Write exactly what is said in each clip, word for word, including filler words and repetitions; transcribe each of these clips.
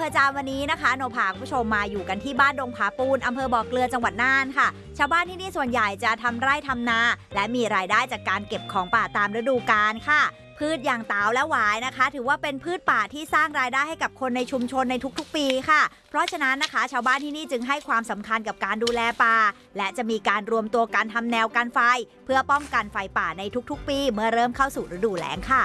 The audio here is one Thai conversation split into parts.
ประจำวันนี้นะคะโนพาคุณผู้ชมมาอยู่กันที่บ้านดงผาปูนอำเภอบ่อเกลือจังหวัดน่านค่ะชาวบ้านที่นี่ส่วนใหญ่จะทำไร่ทำนาและมีรายได้จากการเก็บของป่าตามฤดูกาลค่ะพืชอย่างเต๋าและหวายนะคะถือว่าเป็นพืชป่าที่สร้างรายได้ให้กับคนในชุมชนในทุกๆปีค่ะเพราะฉะนั้นนะคะชาวบ้านที่นี่จึงให้ความสำคัญกับการดูแลป่าและจะมีการรวมตัวกันทำแนวกันไฟเพื่อป้องกันไฟป่าในทุกๆปีเมื่อเริ่มเข้าสู่ฤดูแล้งค่ะ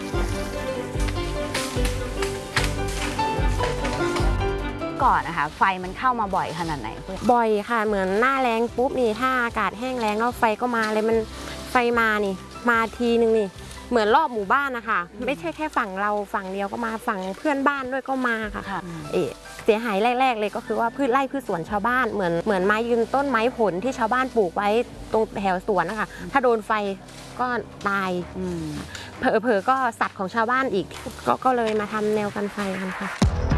ก่อนนะคะไฟมันเข้ามาบ่อยขนาดไหนบ่อยค่ะเหมือนหน้าแล้งปุ๊บนี่ถ้าอากาศแห้งแล้งแล้วไฟก็มาเลยมันไฟมานี่มาทีนึงนี่เหมือนรอบหมู่บ้านนะคะไม่ใช่แค่ฝั่งเราฝั่งเดียวก็มาฝั่งเพื่อนบ้านด้วยก็มาค่ะเอเสียหายแรกๆเลยก็คือว่าพืชไร่พืชสวนชาวบ้านเหมือนเหมือนไม้ยืนต้นไม้ผลที่ชาวบ้านปลูกไว้ตรงแถวสวนนะคะถ้าโดนไฟก็ตายเผลอๆก็สัตว์ของชาวบ้านอีกก็ก็เลยมาทำแนวกันไฟกันค่ะ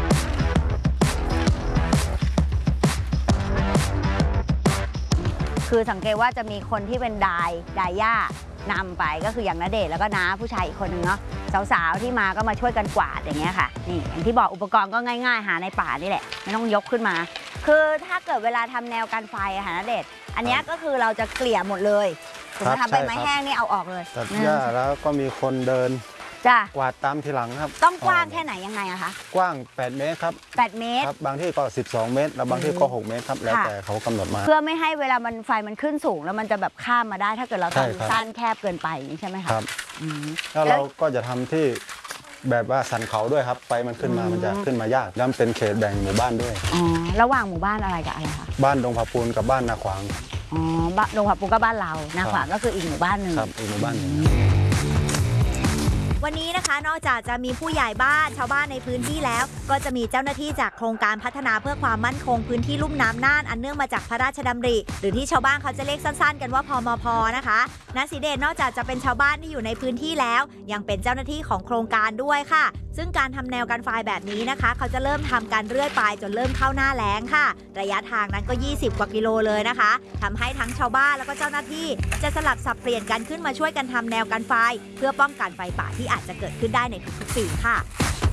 คือสังเกตว่าจะมีคนที่เป็นดายดายย่านำไปก็คืออย่างณเดชน์แล้วก็น้าผู้ชายอีกคนนึงเนาะสาวๆที่มาก็มาช่วยกันกวาดอย่างเงี้ยค่ะนี่อย่างที่บอกอุปกรณ์ก็ง่ายๆหาในป่านี่แหละไม่ต้องยกขึ้นมาคือถ้าเกิดเวลาทำแนวกันไฟอะค่ะณเดชน์อันนี้ก็คือเราจะเกลี่ยหมดเลยถูกไหมคะใบไม้แห้งนี่เอาออกเลยตัดหญ้าแล้วก็มีคนเดินจ้ะกวาดตามทีหลังครับต้องกว้างแค่ไหนยังไงอะคะกว้างแปดเมตรครับแปดเมตรครับบางที่ก็สิบสองเมตรแล้วบางที่ก็หกเมตรครับแล้วแต่เขากำหนดมาเพื่อไม่ให้เวลามันไฟมันขึ้นสูงแล้วมันจะแบบข้ามมาได้ถ้าเกิดเราทำสั้นแคบเกินไปใช่ไหมคะครับแล้วเราก็จะทำที่แบบว่าสันเขาด้วยครับไฟมันขึ้นมามันจะขึ้นมายากแล้วเป็นเขตแบ่งหมู่บ้านด้วยอ๋อระหว่างหมู่บ้านอะไรกับอะไรคะบ้านดงผาปูนกับบ้านนาขวางอ๋อบ้านดงผาปูนก็บ้านเรานาขวางก็คืออีกหมู่บ้านหนึ่งครับอีกหมู่บ้านหนึ่งวันนี้นะคะนอกจากจะมีผู้ใหญ่บ้านชาวบ้านในพื้นที่แล้วก็จะมีเจ้าหน้าที่จากโครงการพัฒนาเพื่อความมั่นคงพื้นที่ลุ่มน้ำน่านอันเนื่องมาจากพระราชดำริหรือที่ชาวบ้านเขาจะเรียกสั้นๆกันว่าพมพ.นะคะณศรีเดชนอกจากจะเป็นชาวบ้านที่อยู่ในพื้นที่แล้วยังเป็นเจ้าหน้าที่ของโครงการด้วยค่ะซึ่งการทำแนวกันไฟแบบนี้นะคะเขาจะเริ่มทำการเรื่อยไปจนเริ่มเข้าหน้าแล้งค่ะระยะทางนั้นก็ยี่สิบกว่ากิโลเลยนะคะทำให้ทั้งชาวบ้านแล้วก็เจ้าหน้าที่จะสลับสับเปลี่ยนกันขึ้นมาช่วยกันทำแนวกันไฟเพื่อป้องกันไฟป่าที่อาจจะเกิดขึ้นได้ในทุกๆปีค่ะ